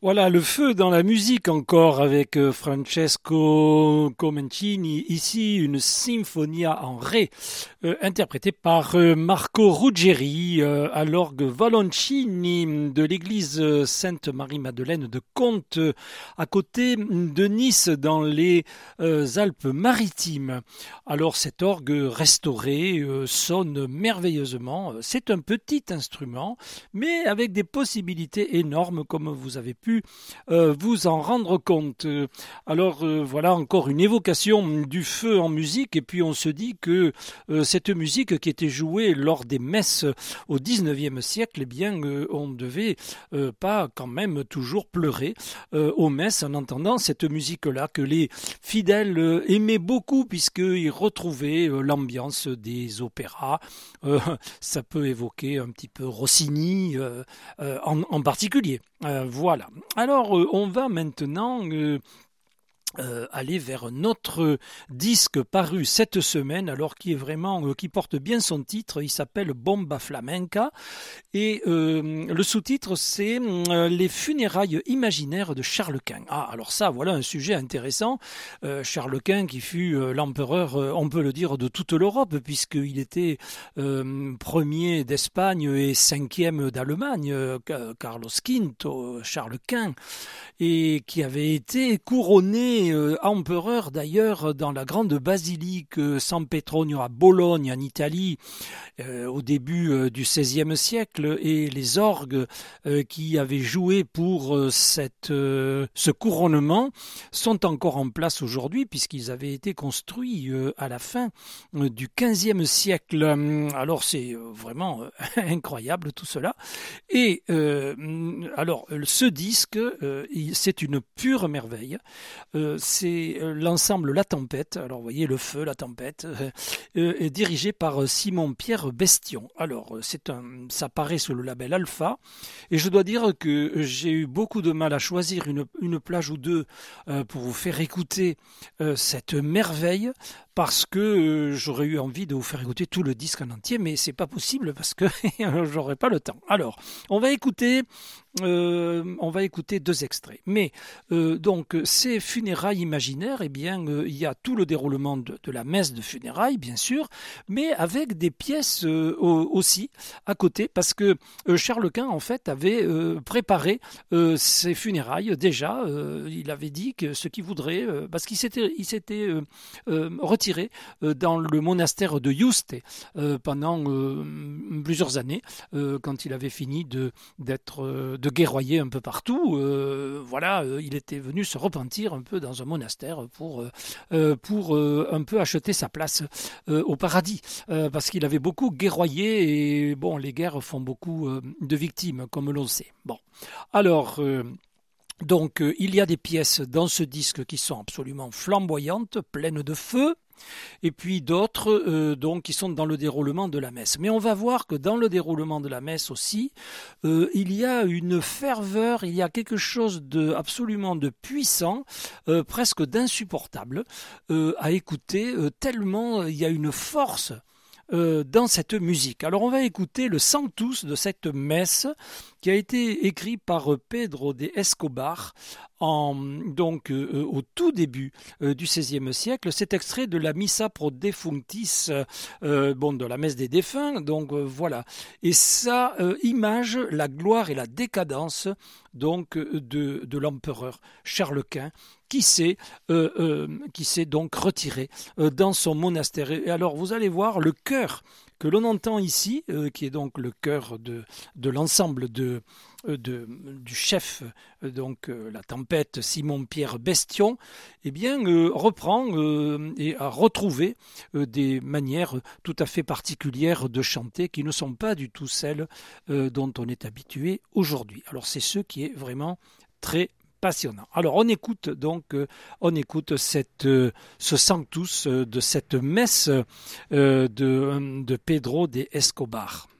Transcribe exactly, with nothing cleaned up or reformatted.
Voilà, le feu dans la musique encore avec euh, Francesco Comencini. Ici, une sinfonia en ré, euh, interprétée par euh, Marco Ruggeri euh, à l'orgue Valoncini de l'église euh, Sainte-Marie-Madeleine de Contes, euh, à côté de Nice, dans les euh, Alpes-Maritimes. Alors, cet orgue restauré euh, sonne merveilleusement. C'est un petit instrument, mais avec des possibilités énormes, comme vous avez pu Euh, vous en rendre compte. Alors euh, voilà encore une évocation du feu en musique, et puis on se dit que euh, cette musique qui était jouée lors des messes au dix-neuvième siècle, eh bien euh, on ne devait euh, pas quand même toujours pleurer euh, aux messes en entendant cette musique-là que les fidèles euh, aimaient beaucoup, puisqu'ils retrouvaient euh, l'ambiance des opéras. Euh, ça peut évoquer un petit peu Rossini euh, euh, en, en particulier. Euh, voilà. Alors, euh, on va maintenant euh, euh, aller vers notre disque paru cette semaine, alors qui est vraiment, euh, qui porte bien son titre. Il s'appelle Bomba Flamenca, et euh, le sous-titre c'est euh, Les funérailles imaginaires de Charles Quint. Ah, alors ça, voilà un sujet intéressant. Euh, Charles Quint, qui fut euh, l'empereur, euh, on peut le dire, de toute l'Europe, puisqu'il était euh, premier d'Espagne et cinquième d'Allemagne, euh, Carlos Quinto, Charles Quint, et qui avait été couronné euh, empereur d'ailleurs dans la grande basilique euh, San Petronio à Bologne en Italie euh, au début euh, du seizième siècle, et les orgues euh, qui avaient joué pour euh, cette, euh, ce couronnement sont encore en place aujourd'hui, puisqu'ils avaient été construits euh, à la fin euh, du quinzième siècle. Alors c'est euh, vraiment euh, incroyable tout cela. Et euh, alors ce disque, euh, c'est une pure merveille. Euh, c'est l'ensemble La Tempête. Alors vous voyez, le feu, la tempête, euh, est dirigé par Simon-Pierre Bestion. Alors c'est un, ça paraît sur le label Alpha, et je dois dire que j'ai eu beaucoup de mal à choisir une, une plage ou deux euh, pour vous faire écouter euh, cette merveille, parce que euh, j'aurais eu envie de vous faire écouter tout le disque en entier, mais c'est pas possible parce que j'aurais pas le temps. Alors, on va écouter, euh, on va écouter deux extraits. Mais euh, donc ces funérailles imaginaires, eh bien, euh, il y a tout le déroulement de, de la messe de funérailles, bien sûr, mais avec des pièces euh, aussi à côté, parce que euh, Charles Quint en fait avait euh, préparé euh, ces funérailles déjà. Euh, il avait dit que ce qu'il voudrait, euh, parce qu'il s'était, il s'était euh, euh, retiré dans le monastère de Yuste euh, pendant euh, plusieurs années, euh, quand il avait fini de, d'être, euh, de guerroyer un peu partout. Euh, voilà, euh, il était venu se repentir un peu dans un monastère pour, euh, pour euh, un peu acheter sa place euh, au paradis, euh, parce qu'il avait beaucoup guerroyé, et bon, les guerres font beaucoup euh, de victimes, comme l'on sait. Bon, alors... Euh, donc euh, il y a des pièces dans ce disque qui sont absolument flamboyantes, pleines de feu, et puis d'autres euh, donc qui sont dans le déroulement de la messe. Mais on va voir que dans le déroulement de la messe aussi, euh, il y a une ferveur, il y a quelque chose de absolument de puissant, euh, presque d'insupportable euh, à écouter, euh, tellement il y a une force Euh, dans cette musique. Alors on va écouter le Sanctus de cette messe, qui a été écrit par Pedro de Escobar en, donc euh, au tout début euh, du seizième siècle. C'est extrait de la Missa pro defunctis, euh, bon, de la messe des défunts, donc euh, voilà. Et ça euh, image la gloire et la décadence donc de, de l'empereur Charles Quint, qui s'est, euh, euh, qui s'est donc retiré euh, dans son monastère. Et alors vous allez voir le chœur que l'on entend ici, euh, qui est donc le chœur de, de l'ensemble de, de, du chef, euh, donc euh, La Tempête, Simon-Pierre Bestion, eh bien, euh, reprend euh, et a retrouvé euh, des manières tout à fait particulières de chanter, qui ne sont pas du tout celles euh, dont on est habitué aujourd'hui. Alors c'est ce qui est vraiment très passionnant. Alors on écoute donc, euh, on écoute cette, euh, ce Sanctus euh, de cette messe euh, de, de Pedro de Escobar.